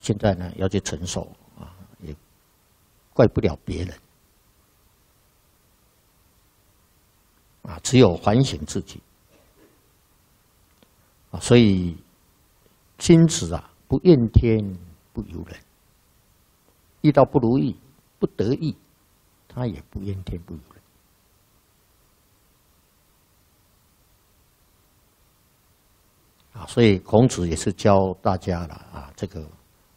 现在呢要去承受啊，也怪不了别人啊，只有反省自己啊。所以君子啊，不怨天不尤人，遇到不如意、不得意，他也不怨天不尤人。啊，所以孔子也是教大家了啊，这个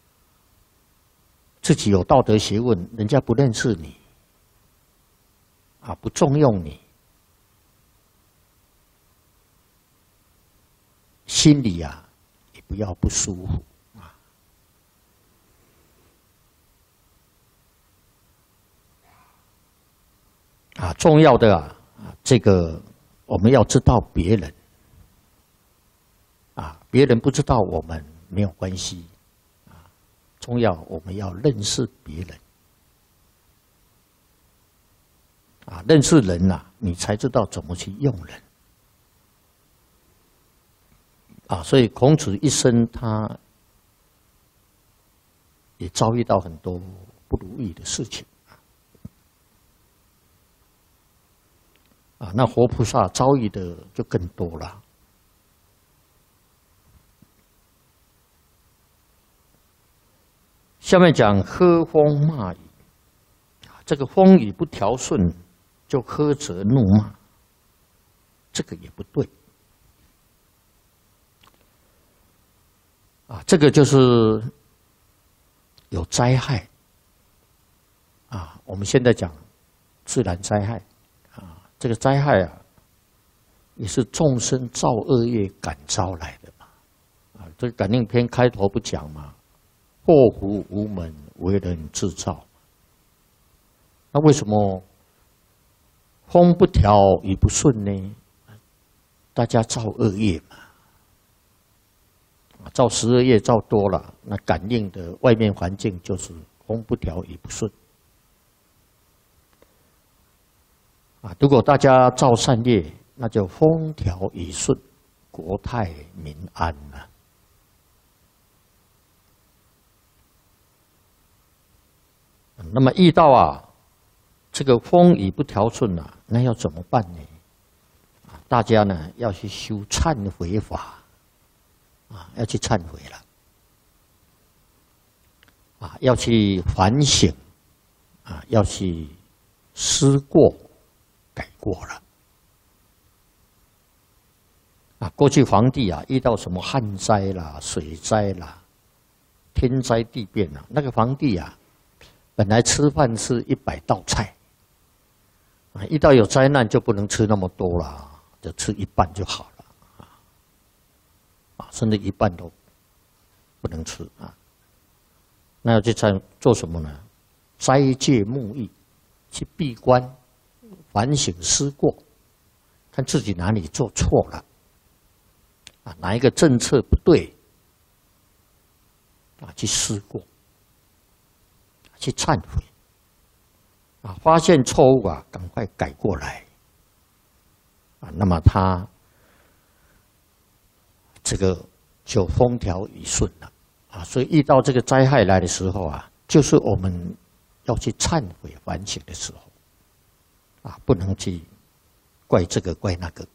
自己有道德学问，人家不认识你，啊，不重用你，心里啊也不要不舒服啊。重要的啊，这个我们要知道别人。啊，别人不知道我们没有关系，啊，重要我们要认识别人，啊，认识人呐，你才知道怎么去用人，啊，所以孔子一生他也遭遇到很多不如意的事情，啊，那活菩萨遭遇的就更多了。下面讲呵风骂雨，这个风雨不调顺就呵责怒骂，这个也不对。啊，这个就是有灾害。啊，我们现在讲自然灾害，啊，这个灾害啊，也是众生造恶业感召来的嘛。啊，这个感应篇开头不讲吗？祸福无门，为人自造。那为什么风不调雨不顺呢？大家造恶业嘛，造12业造多了，那感应的外面环境就是风不调雨不顺。啊，如果大家造善业，那就风调雨顺，国泰民安了。那么遇到啊，这个风雨不调顺啊，那要怎么办呢？大家呢要去修忏悔法，啊，要去忏悔了，啊，要去反省，啊，要去思过、改过了。啊，过去皇帝啊，遇到什么旱灾啦、水灾啦、天灾地变啊，那个皇帝啊。本来吃饭吃100道菜，啊，遇到有灾难就不能吃那么多了，就吃一半就好了，啊，甚至一半都不能吃啊。那要去做什么呢？斋戒沐浴，去闭关，反省思过，看自己哪里做错了，啊，哪一个政策不对，啊，去思过。去忏悔，啊，发现错误啊，赶快改过来，啊，那么他这个就风调雨顺了，啊，所以遇到这个灾害来的时候啊，就是我们要去忏悔反省的时候，啊，不能去怪这个怪那个，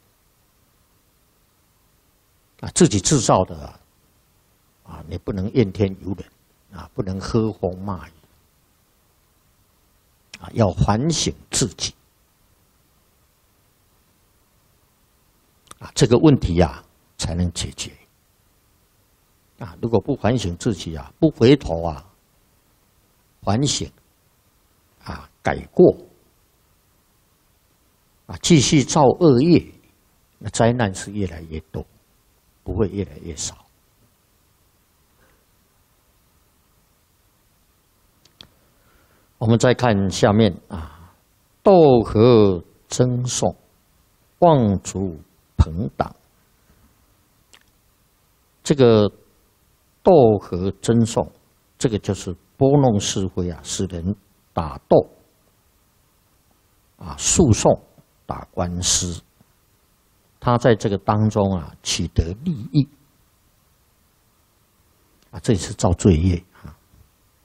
啊，自己制造的啊，你不能怨天尤人，啊，不能呵风骂雨。啊，要反省自己啊，这个问题啊才能解决啊。如果不反省自己啊，不回头啊，反省啊，改过啊，继续造恶业，那灾难是越来越多，不会越来越少。我们再看下面啊，斗和争讼，妄主朋党。这个斗和争讼，这个就是拨弄是非啊，使人打斗啊，诉讼、打官司。他在这个当中啊，取得利益啊，这也是造罪业。